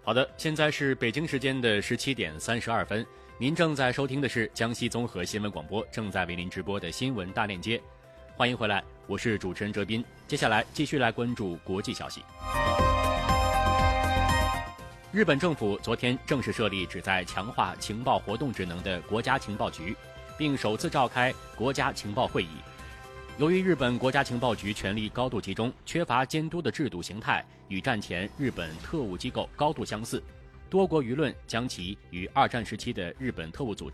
好的，现在是北京时间的17:32，您正在收听的是江西综合新闻广播正在为您直播的新闻大链接，欢迎回来，我是主持人哲斌。接下来继续来关注国际消息。日本政府昨天正式设立旨在强化情报活动职能的国家情报局，并首次召开国家情报会议。由于日本国家情报局权力高度集中，缺乏监督的制度形态与战前日本特务机构高度相似，多国舆论将其与二战时期的日本特务组织